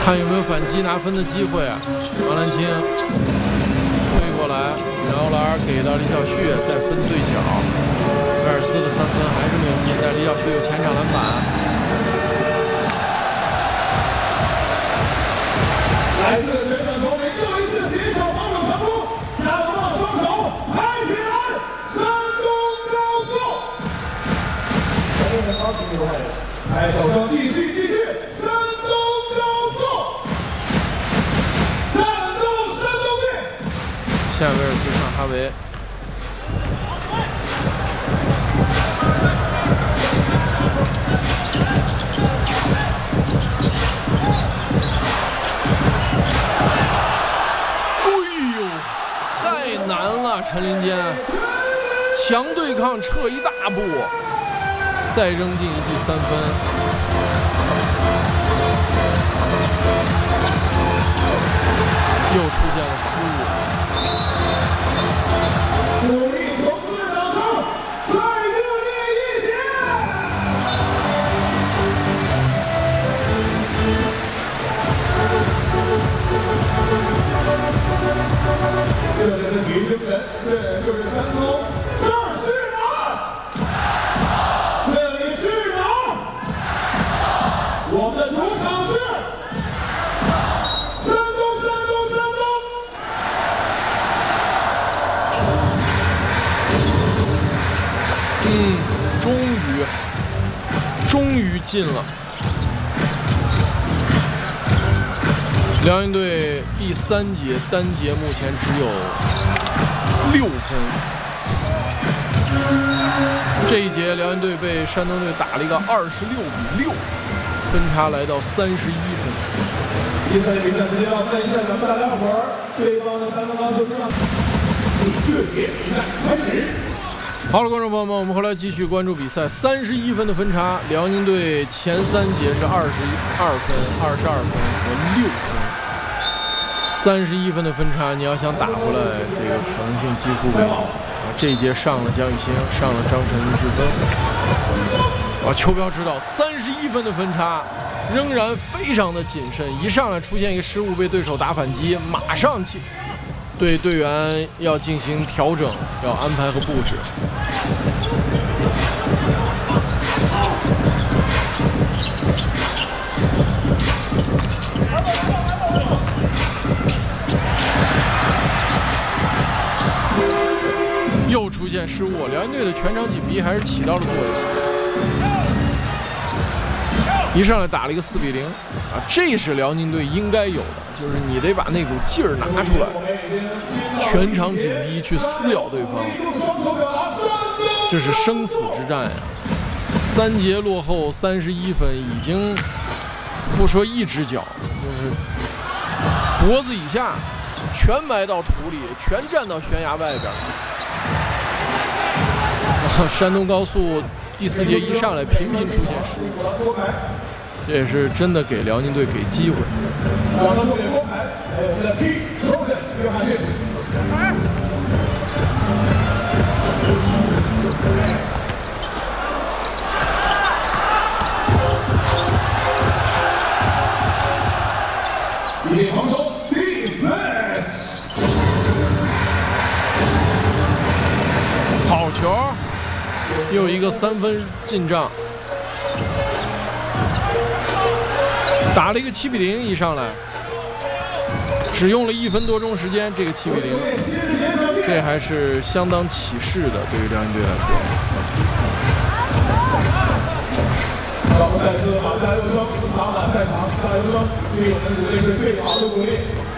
看有没有反击拿分的机会啊！王兰青推过来，摇篮给到李晓旭，再分对角。威尔斯的3分还是没有进，但李晓旭有前场篮板。 来自全场球迷又一次携手防守成功，加油吧，双手拍起来！山东高速，拍手声继续。山东高速，战斗山东队。 夏威尔斯上哈维。太难了，陈林坚强对抗撤一大步，再扔进一记3分，又出现了失误。 鼓励球子的掌声，再热烈一点！这就是体育精神，这就是山东，这是哪儿？这里是哪儿？我们的主场是山东。 终于进了。辽宁队第3节单节目前只有6分，这一节辽宁队被山东队打了一个26-6，分差来到31分。 现在比赛时间要问一下咱们大家伙儿，对方的山东高速第4节比赛开始。 好了，观众朋友们，我们回来继续关注比赛。31分的分差，辽宁队前3节是22分、22分和6分。31分的分差，你要想打回来，这个可能性几乎没有。这一节上了姜雨兴，上了张晨宇智峰。邱彪知道31分的分差仍然非常的谨慎，一上来出现一个失误被对手打反击，马上对队员要进行调整，要安排和布置。又出现失误，辽宁队的全场紧逼还是起到了作用。一上来打了一个4-0啊，这是辽宁队应该有的，就是你得把那股劲儿拿出来，全场紧逼去撕咬对方，这是生死之战呀！3节落后31分，已经不说一只脚，就是脖子以下全埋到土里，全站到悬崖外边。山东高速第4节一上来频频出现失误，这也是真的给辽宁队给机会。 防守 defense， 好球，又一个3分进账，打了一个7-0，一上来只用了1分多钟时间，这个7-0，这还是相当起势的，对于辽宁队来说。 再次把加油声，打满赛场，加油声对我们鼓励是最好的鼓励。